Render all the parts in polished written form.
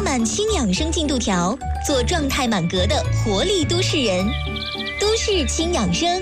满轻养生进度条，做状态满格的活力都市人。都市轻养生。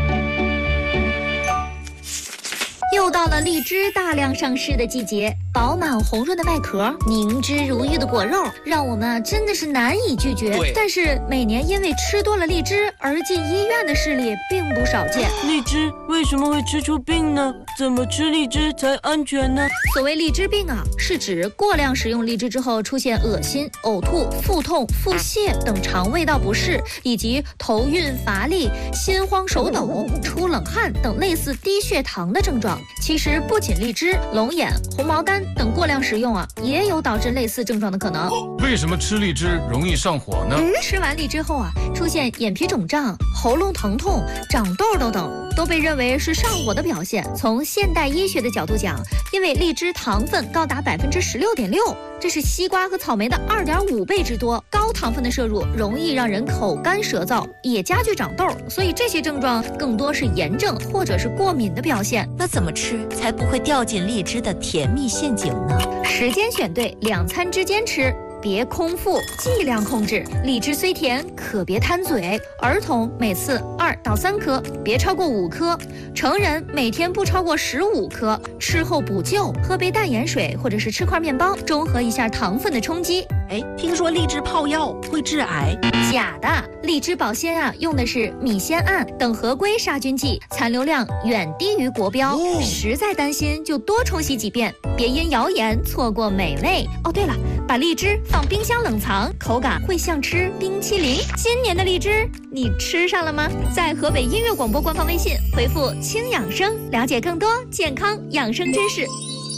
又到了荔枝大量上市的季节，饱满红润的外壳，凝脂如玉的果肉，让我们真的是难以拒绝。但是每年因为吃多了荔枝而进医院的事例并不少见。 荔枝为什么会吃出病呢？怎么吃荔枝才安全呢？ 所谓荔枝病啊，是指过量食用荔枝之后出现恶心、呕吐、腹痛、腹泻等肠胃道不适，以及头晕乏力、心慌手抖、出冷汗等类似低血糖的症状。其实不仅荔枝、龙眼、红毛丹等过量食用啊，也有导致类似症状的可能。 为什么吃荔枝容易上火呢？ 吃完荔枝后啊，出现眼皮肿胀、喉咙疼痛、长痘痘等，都被认为是上火的表现。从现代医学的角度讲，因为荔枝糖分高达16.6%，这是西瓜和草莓的2.5倍之多，高糖分的摄入容易让人口干舌燥，也加剧长痘，所以这些症状更多是炎症或者是过敏的表现。 那怎么吃才不会掉进荔枝的甜蜜陷阱呢？ 时间选对，2餐之间吃，别空腹，剂量控制。荔枝虽甜，可别贪嘴。儿童每次2到3颗，别超过5颗。成人每天不超过15颗。吃后补救，喝杯淡盐水，或者是吃块面包，中和一下糖分的冲击。 听说荔枝泡药会致癌， 假的。荔枝保鲜啊，用的是米酰胺等合规杀菌剂，残留量远低于国标。实在担心就多冲洗几遍，别因谣言错过美味。哦，对了，把荔枝放冰箱冷藏，口感会像吃冰淇淋。今年的荔枝你吃上了吗？在河北音乐广播官方微信回复轻养生，了解更多健康养生知识。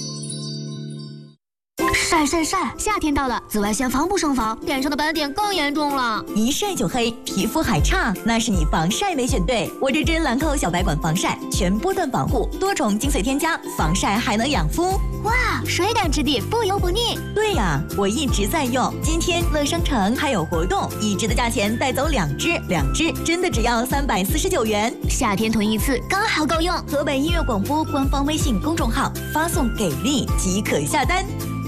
晒！夏天到了，紫外线防不胜防，脸上的斑点更严重了。 一晒就黑，皮肤还差，那是你防晒没选对。我这支兰蔻小白管防晒，全波段防护，多重精粹添加，防晒还能养肤。 哇，水感质地，不油不腻。 对呀，我一直在用。今天乐商城还有活动，1支的价钱带走2支真的只要349元。 夏天囤一次刚好够用。 河北音乐广播官方微信公众号发送给力即可下单。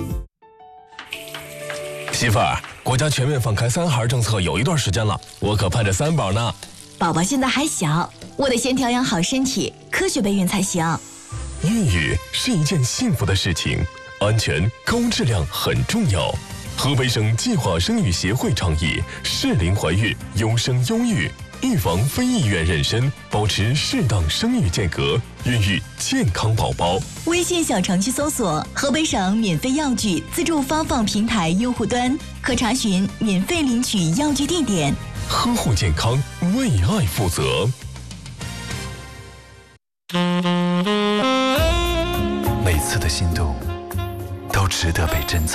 媳妇儿，国家全面放开3孩政策有一段时间了，我可盼着3宝呢。 宝宝现在还小，我得先调养好身体，科学备孕才行。 孕育是一件幸福的事情，安全高质量很重要。河北省计划生育协会倡议适龄怀孕，优生优育，预防非意愿妊娠，保持适当生育间隔，孕育健康宝宝。 微信小程序搜索河北省免费药具资助发放平台用户端，可查询免费领取药具地点。 呵护健康，为爱负责。 每次的心动都值得被珍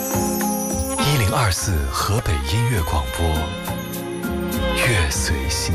藏。1024河北音乐广播，乐随心。